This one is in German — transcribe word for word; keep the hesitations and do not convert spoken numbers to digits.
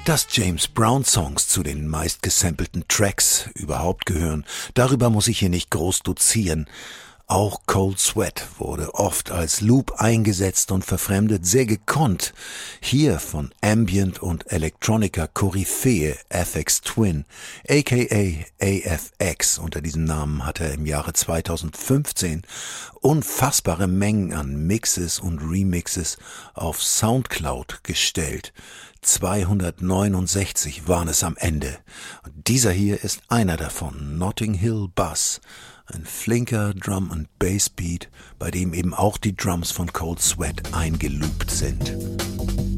Dass James Brown Songs zu den meistgesampelten Tracks überhaupt gehören, darüber muss ich hier nicht groß dozieren. Auch Cold Sweat wurde oft als Loop eingesetzt und verfremdet, sehr gekonnt. Hier von Ambient und Electronica Koryphäe Aphex Twin, aka A F X. Unter diesem Namen hat er im Jahre zweitausendfünfzehn unfassbare Mengen an Mixes und Remixes auf Soundcloud gestellt. zweihundertneunundsechzig waren es am Ende. Und dieser hier ist einer davon, Notting Hill Buzz. Ein flinker Drum- and Bass-Beat, bei dem eben auch die Drums von Cold Sweat eingeloopt sind.